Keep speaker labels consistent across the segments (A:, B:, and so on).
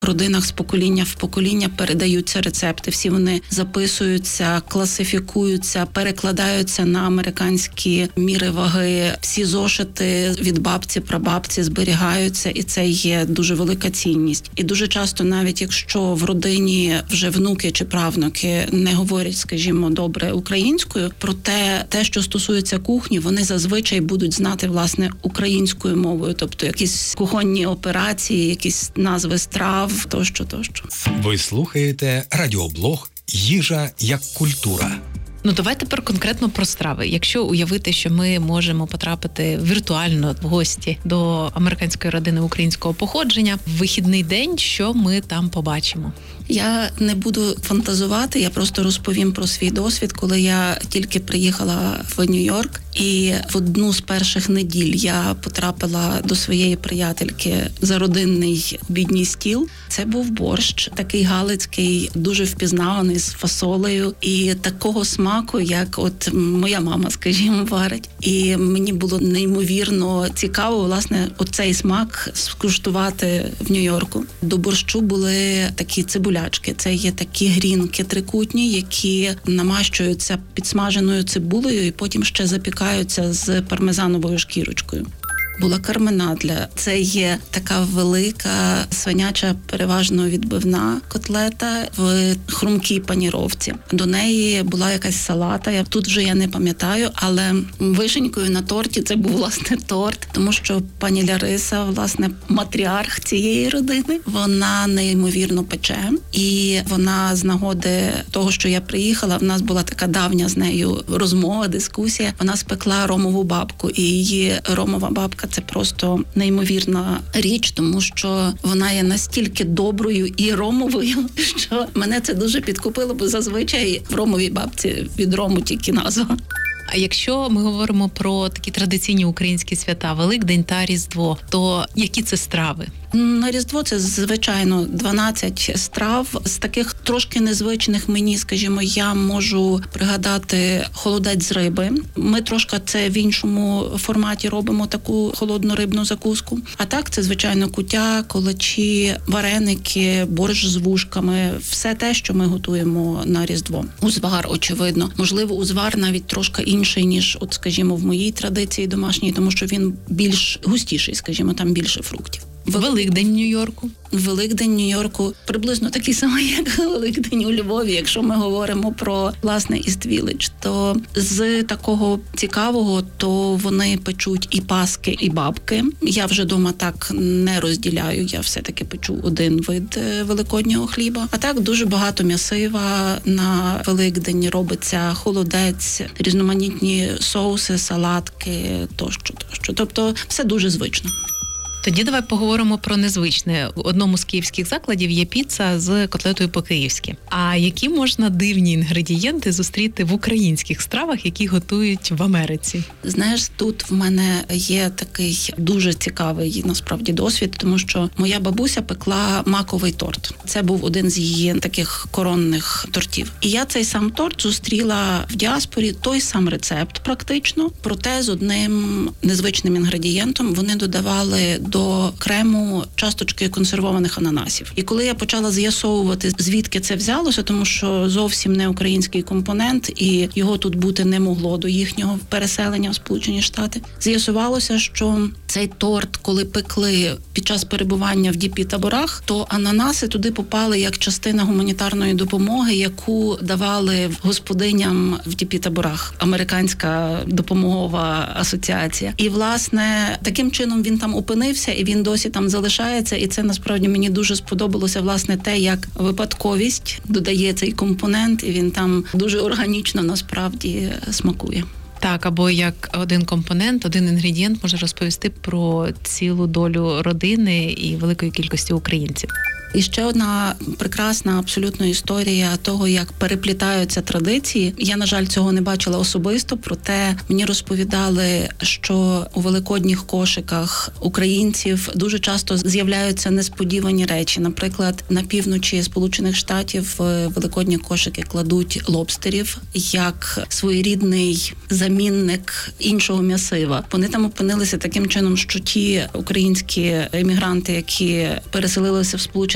A: родинах з покоління в покоління передаються рецепти. Всі вони записуються, класифікуються, перекладаються на американські міри ваги. Всі зошити від бабці, прабабці зберігаються, і це є дуже велика цінність. І дуже часто, навіть якщо в родині вже внуки чи правнуки не говорять, скажімо, добре українською, проте те, що стосується кухні, вони зазвичай будуть знати, власне, українською мовою, тобто якісь кухонні операції, якісь назви страв, тощо.
B: Ви слухаєте радіоблог «Їжа як культура».
C: Давай тепер конкретно про страви. Якщо уявити, що ми можемо потрапити віртуально в гості до американської родини українського походження, в вихідний день, що ми там побачимо?
A: Я не буду фантазувати, я просто розповім про свій досвід, коли я тільки приїхала в Нью-Йорк, і в одну з перших неділь я потрапила до своєї приятельки за родинний обідній стіл. Це був борщ, такий галицький, дуже впізнаваний, з фасолею і такого смаку, як от моя мама, скажімо, варить. І мені було неймовірно цікаво, власне, оцей смак скуштувати в Нью-Йорку. До борщу були такі цибулячки. Це є такі грінки трикутні, які намащуються підсмаженою цибулею і потім ще запікаються з пармезановою шкірочкою. Була карменадля. Це є така велика свиняча, переважно відбивна котлета в хрумкій паніровці. До неї була якась салата. Тут вже я не пам'ятаю, але вишенькою на торті це був, власне, торт, тому що пані Лариса, власне, матріарх цієї родини, вона неймовірно пече. І вона з нагоди того, що я приїхала, в нас була така давня з нею розмова, дискусія. Вона спекла ромову бабку, і її ромова бабка – це просто неймовірна річ, тому що вона є настільки доброю і ромовою, що мене це дуже підкупило, бо зазвичай в ромовій бабці від рому тільки назва.
C: А якщо ми говоримо про такі традиційні українські свята, Великдень та Різдво, то які це страви?
A: На Різдво це, звичайно, 12 страв. З таких трошки незвичних мені, скажімо, я можу пригадати холодець з риби. Ми трошки це в іншому форматі робимо, таку холодну рибну закуску. А так, це, звичайно, куття, кулачі, вареники, борщ з вушками. Все те, що ми готуємо на Різдво. Узвар, очевидно. Можливо, узвар навіть трошки інший, ніж, от, скажімо, в моїй традиції домашній, тому що він більш густіший, скажімо, там більше фруктів.
C: Великдень Нью-Йорку?
A: Великдень Нью-Йорку приблизно такий самий, як Великдень у Львові, якщо ми говоримо про, власне, East Village. То з такого цікавого, то вони печуть і паски, і бабки. Я вже дома так не розділяю, я все-таки печу один вид великоднього хліба. А так дуже багато м'ясива на Великдень робиться, холодець, різноманітні соуси, салатки, тощо. Тобто все дуже звично.
C: Тоді давай поговоримо про незвичне. В одному з київських закладів є піца з котлетою по-київськи. А які можна дивні інгредієнти зустріти в українських стравах, які готують в Америці?
A: Знаєш, тут в мене є такий дуже цікавий, насправді, досвід, тому що моя бабуся пекла маковий торт. Це був один з її таких коронних тортів. І я цей сам торт зустріла в діаспорі, той сам рецепт практично, проте з одним незвичним інгредієнтом. Вони додавали до крему часточки консервованих ананасів. І коли я почала з'ясовувати, звідки це взялося, тому що зовсім не український компонент, і його тут бути не могло до їхнього переселення в Сполучені Штати, з'ясувалося, що цей торт, коли пекли під час перебування в ДП-таборах, то ананаси туди попали як частина гуманітарної допомоги, яку давали господиням в ДП-таборах. Американська допомогова асоціація. І, власне, таким чином він там опинився, і він досі там залишається, і це насправді мені дуже сподобалося, власне, те, як випадковість додає цей компонент, і він там дуже органічно насправді смакує.
C: Так, або як один компонент, один інгредієнт може розповісти про цілу долю родини і великої кількості українців.
A: І ще одна прекрасна абсолютно історія того, як переплітаються традиції. Я, на жаль, цього не бачила особисто, проте мені розповідали, що у великодніх кошиках українців дуже часто з'являються несподівані речі. Наприклад, на півночі Сполучених Штатів в великодні кошики кладуть лобстерів як своєрідний замінник іншого м'ясива. Вони там опинилися таким чином, що ті українські емігранти, які переселилися в Сполучені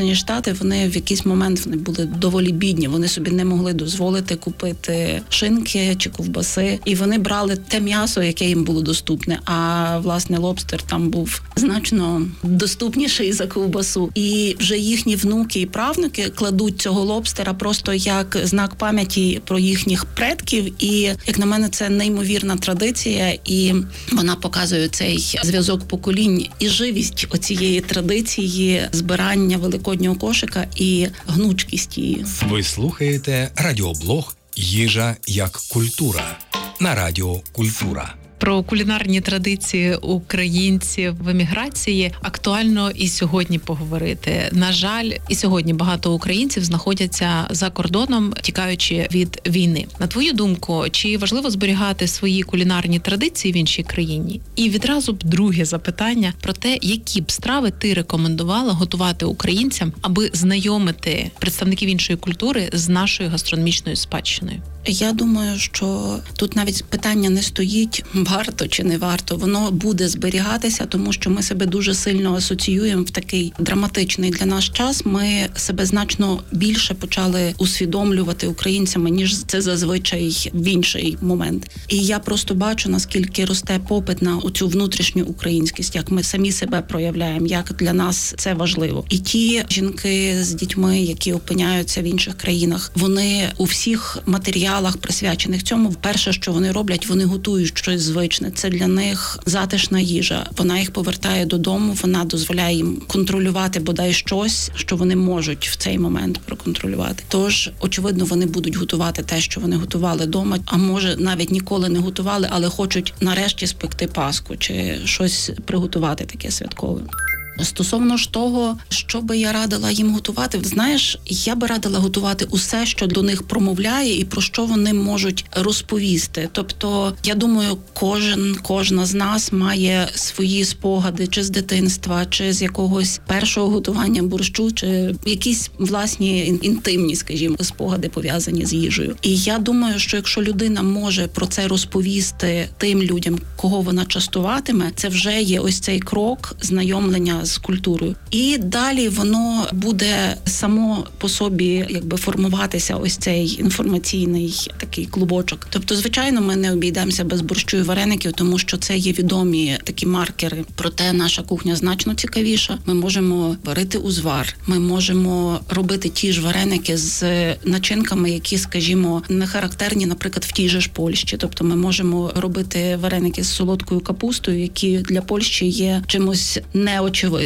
A: Сполучені Штати, вони в якийсь момент вони були доволі бідні, вони собі не могли дозволити купити шинки чи ковбаси, і вони брали те м'ясо, яке їм було доступне, а власне лобстер там був значно доступніший за ковбасу. І вже їхні внуки і правнуки кладуть цього лобстера просто як знак пам'яті про їхніх предків, і, як на мене, це неймовірна традиція, і вона показує цей зв'язок поколінь і живість оцієї традиції збирання великоднього кошика і гнучкість її.
B: Ви слухаєте радіоблог «Їжа як культура» на Радіо Культура.
C: Про кулінарні традиції українців в еміграції актуально і сьогодні поговорити. На жаль, і сьогодні багато українців знаходяться за кордоном, тікаючи від війни. На твою думку, чи важливо зберігати свої кулінарні традиції в іншій країні? І відразу б друге запитання про те, які б страви ти рекомендувала готувати українцям, аби знайомити представників іншої культури з нашою гастрономічною спадщиною?
A: Я думаю, що тут навіть питання не стоїть, варто чи не варто. Воно буде зберігатися, тому що ми себе дуже сильно асоціюємо в такий драматичний для нас час. Ми себе значно більше почали усвідомлювати українцями, ніж це зазвичай в інший момент. І я просто бачу, наскільки росте попит на оцю внутрішню українськість, як ми самі себе проявляємо, як для нас це важливо. І ті жінки з дітьми, які опиняються в інших країнах, вони у всіх матеріалах, присвячених цьому, перше, що вони роблять, вони готують щось звичне. Це для них затишна їжа. Вона їх повертає додому, вона дозволяє їм контролювати бодай щось, що вони можуть в цей момент проконтролювати. Тож, очевидно, вони будуть готувати те, що вони готували вдома, а може навіть ніколи не готували, але хочуть нарешті спекти Пасху чи щось приготувати таке святкове. Стосовно ж того, що би я радила їм готувати, знаєш, я би радила готувати усе, що до них промовляє і про що вони можуть розповісти. Тобто, я думаю, кожна з нас має свої спогади чи з дитинства, чи з якогось першого готування борщу, чи якісь власні інтимні, скажімо, спогади пов'язані з їжею. І я думаю, що якщо людина може про це розповісти тим людям, кого вона частуватиме, це вже є ось цей крок знайомлення з культурою. І далі воно буде само по собі якби формуватися ось цей інформаційний такий клубочок. Тобто, звичайно, ми не обійдемося без борщу і вареників, тому що це є відомі такі маркери. Проте наша кухня значно цікавіша. Ми можемо варити узвар, ми можемо робити ті ж вареники з начинками, які, скажімо, не характерні, наприклад, в тій же ж Польщі. Тобто ми можемо робити вареники з солодкою капустою, які для Польщі є чимось неочевидним.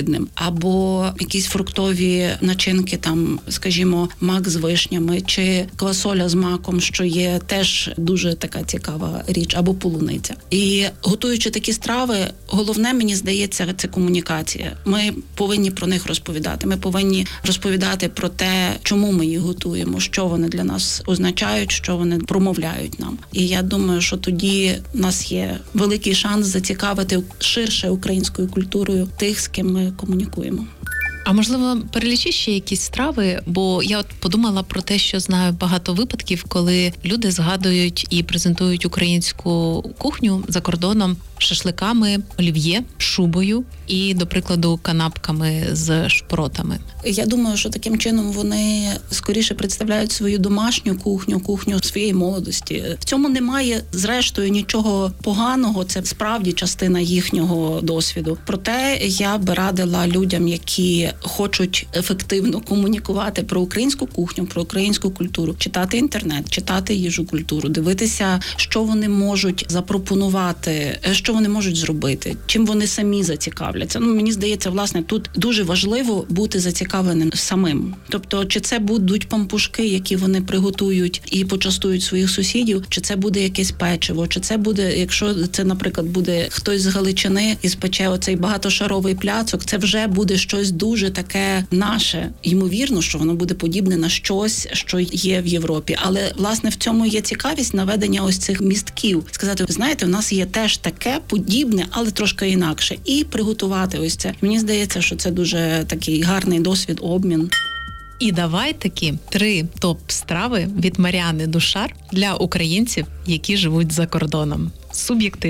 A: Або якісь фруктові начинки, там, скажімо, мак з вишнями, чи квасоля з маком, що є теж дуже така цікава річ, або полуниця. І готуючи такі страви, головне, мені здається, це комунікація. Ми повинні про них розповідати. Ми повинні розповідати про те, чому ми їх готуємо, що вони для нас означають, що вони промовляють нам. І я думаю, що тоді в нас є великий шанс зацікавити ширше українською культурою тих, з ким ми комунікуємо.
C: А можливо, перелічи ще якісь страви, бо я от подумала про те, що знаю багато випадків, коли люди згадують і презентують українську кухню за кордоном шашликами, олів'є, шубою і, до прикладу, канапками з шпротами.
A: Я думаю, що таким чином вони скоріше представляють свою домашню кухню своєї молодості. В цьому немає, зрештою, нічого поганого, це справді частина їхнього досвіду. Проте я би радила людям, які хочуть ефективно комунікувати про українську кухню, про українську культуру, читати інтернет, читати їжу культуру, дивитися, що вони можуть запропонувати, що вони можуть зробити, чим вони самі зацікавляться. Мені здається, власне, тут дуже важливо бути зацікавленим самим. Тобто, чи це будуть пампушки, які вони приготують і почастують своїх сусідів, чи це буде якесь печиво, чи це буде, якщо це, наприклад, буде хтось з Галичини і спече оцей багатошаровий пляцок, це вже буде щось дуже таке наше. Ймовірно, що воно буде подібне на щось, що є в Європі. Але, власне, в цьому є цікавість наведення ось цих містків. Сказати, знаєте, у нас є теж таке подібне, але трошки інакше. І приготувати ось це. Мені здається, що це дуже такий гарний досвід, обмін.
C: І давай такі 3 топ-страви від Маріани Душар для українців, які живуть за кордоном. Суб'єктивно.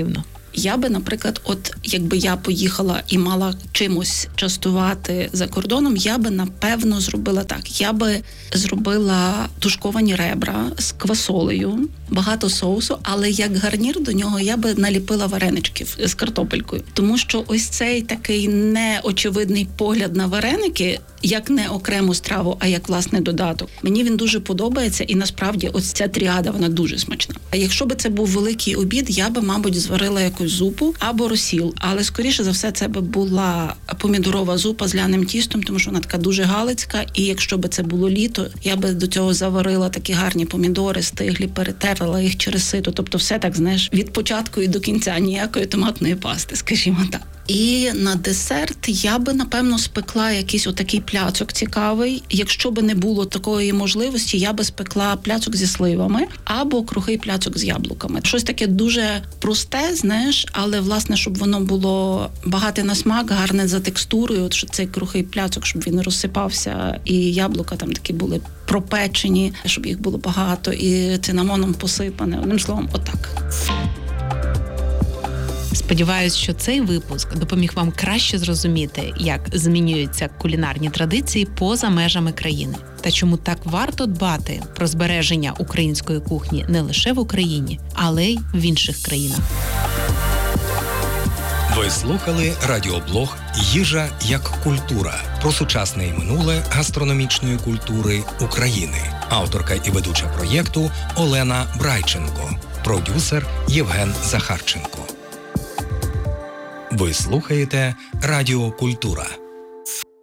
A: Я би, наприклад, от якби я поїхала і мала чимось частувати за кордоном, я би, напевно, зробила так. Я би зробила тушковані ребра з квасолею, багато соусу, але як гарнір до нього я би наліпила вареничків з картопелькою. Тому що ось цей такий неочевидний погляд на вареники, як не окрему страву, а як, власне, додаток. Мені він дуже подобається, і насправді ось ця тріада, вона дуже смачна. А якщо би це був великий обід, я би, мабуть, зварила якусь зупу або розсіл. Але, скоріше за все, це би була помідорова зупа з ляним тістом, тому що вона така дуже галицька. І якщо би це було літо, я би до цього заварила такі гарні помідори, стиглі, перетерла їх через сито. Тобто все так, знаєш, від початку і до кінця, ніякої томатної пасти, скажімо так. І на десерт я би, напевно, спекла якийсь отакий пляцок цікавий. Якщо би не було такої можливості, я би спекла пляцок зі сливами або крухий пляцок з яблуками. Щось таке дуже просте, знаєш, але, власне, щоб воно було багате на смак, гарне за текстурою, от, щоб цей крухий пляцок, щоб він розсипався, і яблука там такі були пропечені, щоб їх було багато, і цинамоном посипане. Одним словом, отак.
C: Сподіваюсь, що цей випуск допоміг вам краще зрозуміти, як змінюються кулінарні традиції поза межами країни та чому так варто дбати про збереження української кухні не лише в Україні, але й в інших країнах.
B: Ви слухали радіоблог «Їжа як культура» про сучасне і минуле гастрономічної культури України. Авторка і ведуча проєкту Олена Брайченко, продюсер Євген Захарченко. Ви слухаєте Радіо Культура.